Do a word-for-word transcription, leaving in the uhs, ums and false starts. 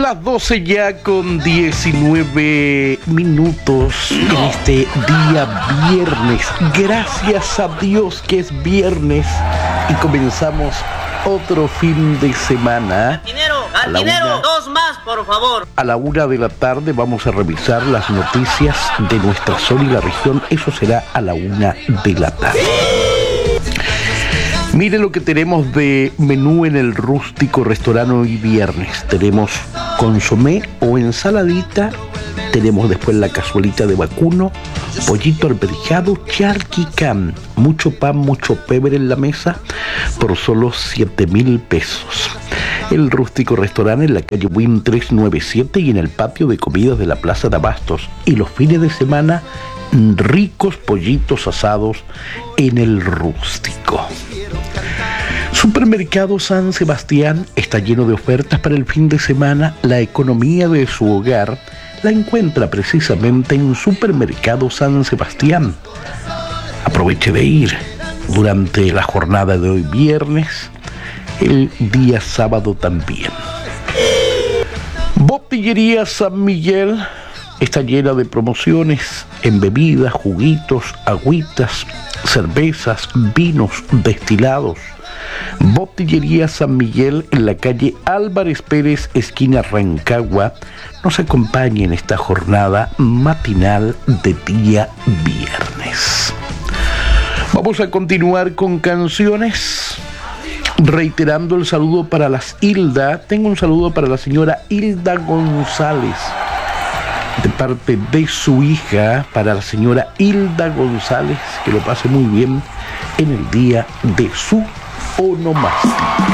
Las doce ya con diecinueve minutos en este día viernes. Gracias a Dios que es viernes y comenzamos otro fin de semana. Dinero, dinero, dos más, por favor. A la una de la tarde vamos a revisar las noticias de nuestra zona y la región. Eso será a la una de la tarde. Mire lo que tenemos de menú en el rústico restaurante hoy viernes. Tenemos consomé o ensaladita. Tenemos después la cazuelita de vacuno, pollito alberjado, charquicán, mucho pan, mucho pebre en la mesa por solo siete mil pesos. El rústico restaurante en la calle Win trescientos noventa y siete y en el patio de comidas de la Plaza de Abastos. Y los fines de semana, ricos pollitos asados en el rústico. Supermercado San Sebastián está lleno de ofertas para el fin de semana. La economía de su hogar la encuentra precisamente en Supermercado San Sebastián. Aproveche de ir durante la jornada de hoy viernes, el día sábado también. Botillería San Miguel está llena de promociones en bebidas, juguitos, agüitas, cervezas, vinos, destilados. Botillería San Miguel en la calle Álvarez Pérez, esquina Rancagua, nos acompaña en esta jornada matinal de día viernes. Vamos a continuar con canciones, reiterando el saludo para las Hilda. Tengo un saludo para la señora Hilda González, de parte de su hija, para la señora Hilda González, que lo pase muy bien en el día de su onomástica.